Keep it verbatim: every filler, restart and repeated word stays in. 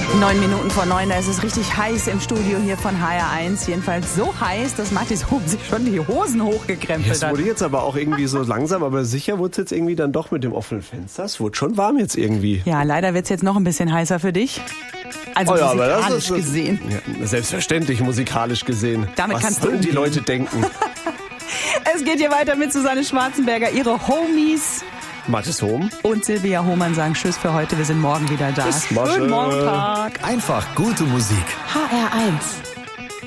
Neun Minuten vor neun, da ist es richtig heiß im Studio hier von H R eins. Jedenfalls so heiß, dass Mathis Hohm sich schon die Hosen hochgekrempelt Es hat. wurde jetzt aber auch irgendwie so langsam, aber sicher wurde es jetzt irgendwie dann doch mit dem offenen Fenster. Es wurde schon warm jetzt irgendwie. Ja, leider wird's jetzt noch ein bisschen heißer für dich. Also Oh ja, aber das musikalisch ist- gesehen. Ja, selbstverständlich musikalisch gesehen. Damit Was kannst du sollen die umgehen. Leute denken? Es geht hier weiter mit Susanne Schwarzenberger. Ihre Homies Mathis Hohm? und Silvia Hohmann sagen Tschüss für heute. Wir sind morgen wieder da. Tschüss, Masche. Schönen Morgentag. Einfach gute Musik. H R eins.